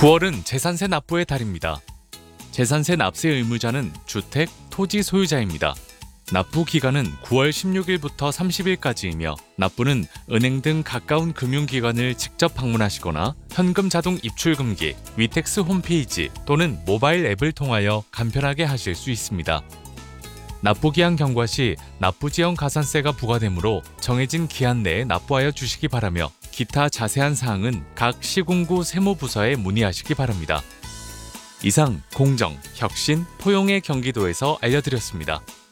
9월은 재산세 납부의 달입니다. 재산세 납세 의무자는 주택, 토지 소유자입니다. 납부 기간은 9월 16일부터 30일까지이며 납부는 은행 등 가까운 금융기관을 직접 방문하시거나 현금 자동 입출 금기, 위텍스 홈페이지 또는 모바일 앱을 통하여 간편하게 하실 수 있습니다. 납부기한 경과 시 납부지연 가산세가 부과되므로 정해진 기한 내에 납부하여 주시기 바라며 기타 자세한 사항은 각 시군구 세무부서에 문의하시기 바랍니다. 이상 공정, 혁신, 포용의 경기도에서 알려드렸습니다.